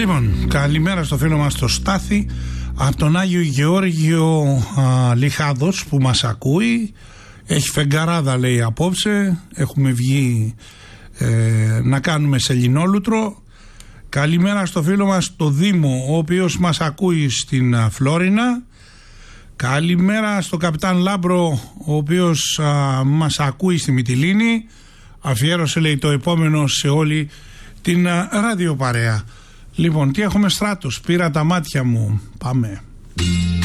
Λοιπόν, καλημέρα στο φίλο μας το Στάθη από τον Άγιο Γεώργιο Λιχάδος που μας ακούει. Έχει φεγγαράδα, λέει, απόψε. Έχουμε βγει να κάνουμε σελινόλουτρο. Καλημέρα στο φίλο μας το Δήμο, ο οποίος μας ακούει στην Φλόρινα. Καλημέρα στο καπιτάν Λάμπρο, ο οποίος μας ακούει στη Μυτιλήνη. Αφιέρωσε, λέει, το επόμενο σε όλη την ραδιοπαρέα. Λοιπόν, τι έχουμε, Στράτος? Πήρα τα μάτια μου. Πάμε.